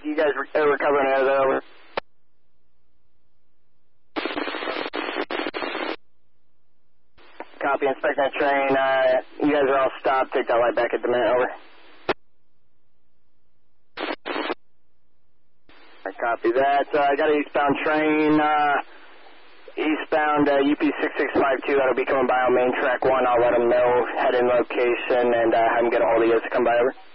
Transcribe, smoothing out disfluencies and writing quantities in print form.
You guys recovering out of there, over. Copy, inspecting the train. You guys are all stopped. Take that light back at the minute, over. I copy that. I got an eastbound train, eastbound UP6652. That'll be coming by on main track 1. I'll let them know, head in location, and have them get a hold of you to come by, over.